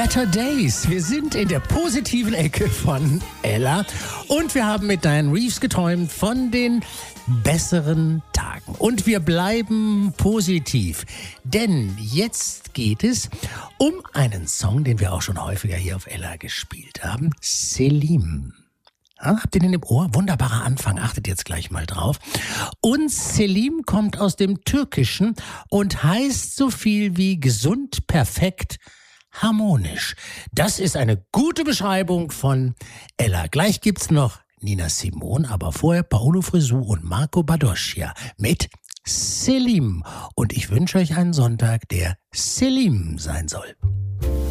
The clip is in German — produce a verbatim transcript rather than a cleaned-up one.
Better Days. Wir sind in der positiven Ecke von Ella und wir haben mit Diane Reeves geträumt von den besseren Tagen. Und wir bleiben positiv, denn jetzt geht es um einen Song, den wir auch schon häufiger hier auf Ella gespielt haben, Selim. Ja, habt ihr den im Ohr? Wunderbarer Anfang, achtet jetzt gleich mal drauf. Und Selim kommt aus dem Türkischen und heißt so viel wie gesund, perfekt, harmonisch. Das ist eine gute Beschreibung von Ella. Gleich gibt's noch Nina Simone, aber vorher Paolo Fresu und Marco Badoscia mit Selim. Und ich wünsche euch einen Sonntag, der Selim sein soll.